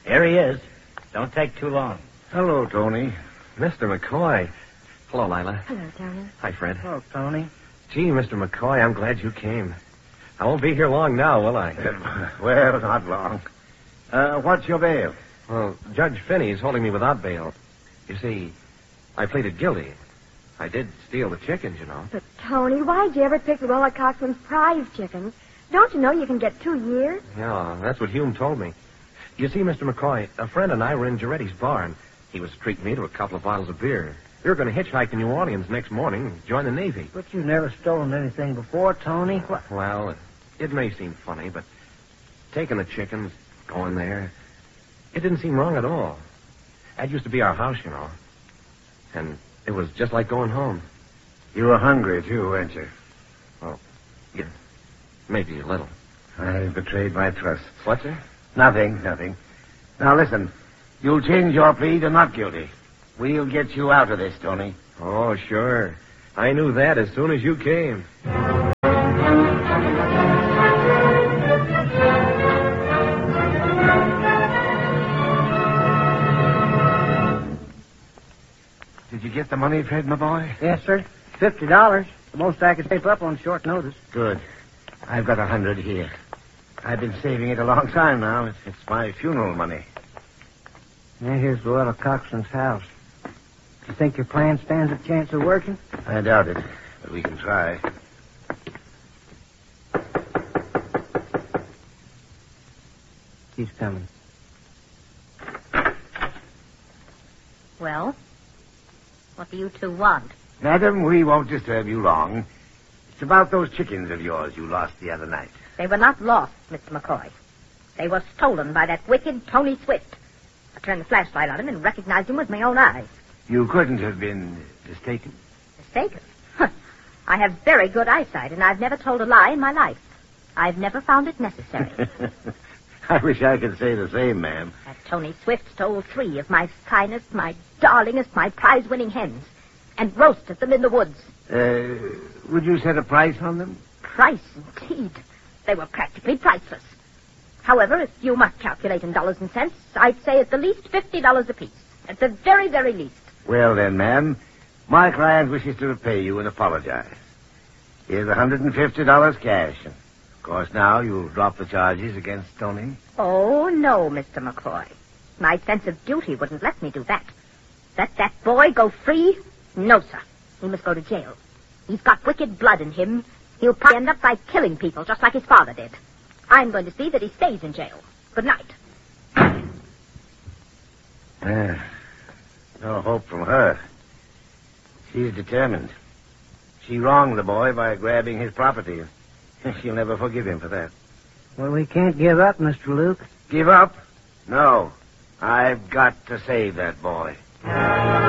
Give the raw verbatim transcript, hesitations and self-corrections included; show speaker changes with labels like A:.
A: Here he is. Don't take too long.
B: Hello, Tony.
C: Mister McCoy. Hello, Lila.
D: Hello, Tony.
C: Hi, Fred.
A: Hello, Tony.
C: Gee, Mister McCoy, I'm glad you came. I won't be here long now, will I?
B: Uh, well, not long. Uh, what's your bail?
C: Well, Judge Finney's holding me without bail. You see, I pleaded guilty. I did steal the chickens, you know.
D: But, Tony, why'd you ever pick Rolla Cochran's prize chickens? Don't you know you can get two years?
C: Yeah, that's what Hume told me. You see, Mister McCoy, a friend and I were in Giretti's barn. He was treating me to a couple of bottles of beer. We were going to hitchhike to New Orleans next morning and join the Navy.
A: But you've never stolen anything before, Tony. What?
C: Well, it, it may seem funny, but taking the chickens, going there, it didn't seem wrong at all. That used to be our house, you know. And it was just like going home.
B: You were hungry, too, weren't you?
C: Well, yeah, maybe a little.
B: I betrayed my trust.
C: What, sir?
B: Nothing, nothing. Now, listen. You'll change your plea to not guilty. We'll get you out of this, Tony.
C: Oh, sure. I knew that as soon as you came.
B: Did you get the money, Fred, my boy?
A: Yes, sir. Fifty dollars. The most I could save up on short notice.
B: Good. I've got a hundred here. I've been saving it a long time now. It's, it's my funeral money.
A: And here's Rolla Cochran's house. You think your plan stands a chance of working?
B: I doubt it, but we can try.
A: He's coming.
E: Well, what do you two want?
B: Madam, we won't disturb you long. It's about those chickens of yours you lost the other night.
E: They were not lost, Mister McCoy. They were stolen by that wicked Tony Swift. I turned the flashlight on him and recognized him with my own eyes.
B: You couldn't have been mistaken.
E: Mistaken? I have very good eyesight, and I've never told a lie in my life. I've never found it necessary.
B: I wish I could say the same, ma'am.
E: That Tony Swift stole three of my finest, my darlingest, my prize-winning hens, and roasted them in the woods.
B: Uh, would you set a price on them?
E: Price, indeed. They were practically priceless. However, if you must calculate in dollars and cents, I'd say at the least fifty dollars apiece. At the very, very least.
B: Well, then, ma'am, my client wishes to repay you and apologize. Here's one hundred fifty dollars cash. Of course, now you'll drop the charges against Tony.
E: Oh, no, Mister McCoy. My sense of duty wouldn't let me do that. Let that boy go free? No, sir. He must go to jail. He's got wicked blood in him. He'll probably end up by killing people, just like his father did. I'm going to see that he stays in jail. Good night.
B: Uh, no hope from her. She's determined. She wronged the boy by grabbing his property. She'll never forgive him for that.
A: Well, we can't give up, Mister Luke.
B: Give up? No. I've got to save that boy.